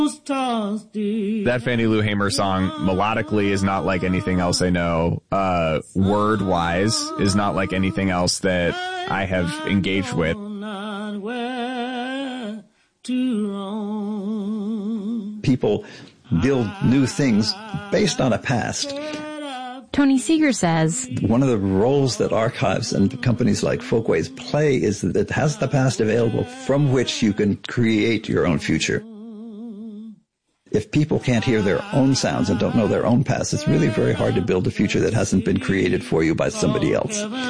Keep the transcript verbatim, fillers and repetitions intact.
That Fannie Lou Hamer song, melodically, is not like anything else I know. Uh, word-wise, is not like anything else that I have engaged with. People build new things based on a past. Tony Seeger says, one of the roles that archives and companies like Folkways play is that it has the past available from which you can create your own future. If people can't hear their own sounds and don't know their own past, it's really very hard to build a future that hasn't been created for you by somebody else.